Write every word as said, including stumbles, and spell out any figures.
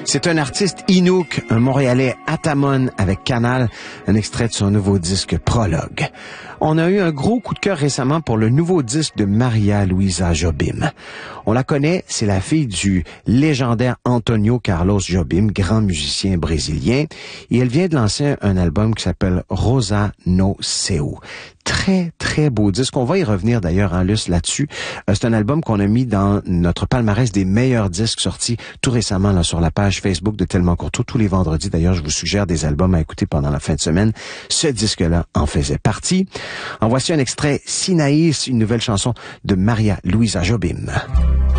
C'est un artiste Inuk, un Montréalais Atamon avec Canal, un extrait de son nouveau disque Prologue. On a eu un gros coup de cœur récemment pour le nouveau disque de Maria Luisa Jobim. On la connaît, c'est la fille du légendaire Antonio Carlos Jobim, grand musicien brésilien, et elle vient de lancer un album qui s'appelle Rosa no Seu. Très, très beau disque. On va y revenir d'ailleurs en luce là-dessus. Euh, c'est un album qu'on a mis dans notre palmarès des meilleurs disques sortis tout récemment là, sur la page Facebook de Tellement Courtois. Tous les vendredis, d'ailleurs, je vous suggère des albums à écouter pendant la fin de semaine. Ce disque-là en faisait partie. En voici un extrait, Sinaïs, une nouvelle chanson de Maria Luisa Jobim.